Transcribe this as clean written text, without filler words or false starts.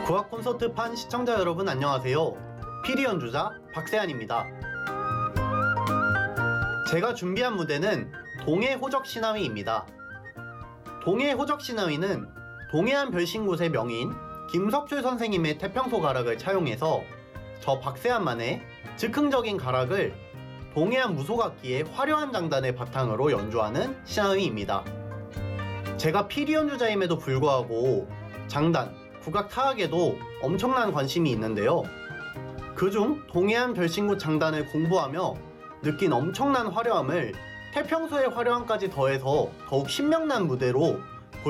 국악 콘서트판 시청자 여러분 안녕하세요. 피리 연주자 박세한입니다. 제가 준비한 무대는 동해호적신화위입니다. 동해호적신화위는 동해안 별신굿의 명인 김석출 선생님의 태평소 가락을 차용해서 저 박세한만의 즉흥적인 가락을 동해안 무소각기의 화려한 장단을 바탕으로 연주하는 신화위입니다. 제가 피리 연주자임에도 불구하고 장단, 국악 타악에도 엄청난 관심이 있는데요. 그중 동해안 별신굿 장단을 공부하며 느낀 엄청난 화려함을 태평소의 화려함까지 더해서 더욱 신명난 무대로